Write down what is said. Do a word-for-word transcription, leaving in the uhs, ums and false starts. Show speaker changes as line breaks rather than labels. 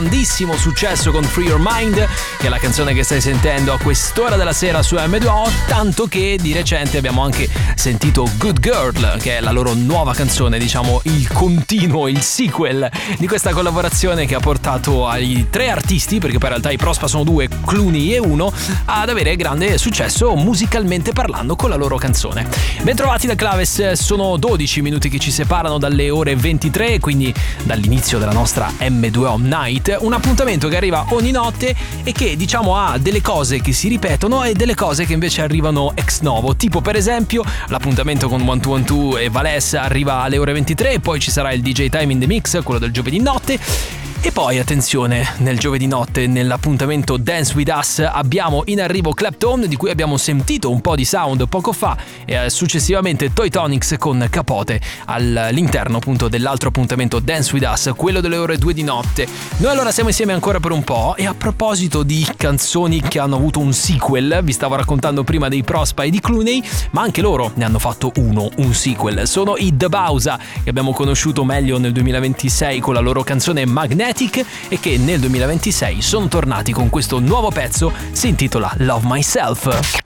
grandissimo successo con Free Your Mind, che è la canzone che stai sentendo a quest'ora della sera su M due O, tanto che di recente abbiamo anche sentito Good Girl, che è la loro nuova canzone, diciamo il continuo, il sequel di questa collaborazione che ha portato ai tre artisti, perché poi in realtà i Prospa sono due, Clooney e uno, ad avere grande successo musicalmente parlando con la loro canzone. Bentrovati da Claves, sono dodici minuti che ci separano dalle ore ventitré, quindi dall'inizio della nostra M due O Night, un appuntamento che arriva ogni notte e che diciamo ha delle cose che si ripetono e delle cose che invece arrivano ex novo, tipo per esempio l'appuntamento con one two one two e Valessa arriva alle ore ventitré, poi ci sarà il D J Time in the Mix, quello del giovedì notte. E poi attenzione, nel giovedì notte nell'appuntamento Dance With Us abbiamo in arrivo Clapton, di cui abbiamo sentito un po' di sound poco fa, e successivamente Toy Tonics con Capote all'interno appunto dell'altro appuntamento Dance With Us, quello delle ore due di notte. Noi allora siamo insieme ancora per un po', e a proposito di canzoni che hanno avuto un sequel, vi stavo raccontando prima dei Prospa e di Clooney, ma anche loro ne hanno fatto uno, un sequel. Sono i The Bausa, che abbiamo conosciuto meglio nel duemilaventisei con la loro canzone Magnetic, e che nel duemilaventisei sono tornati con questo nuovo pezzo, si intitola Love Myself.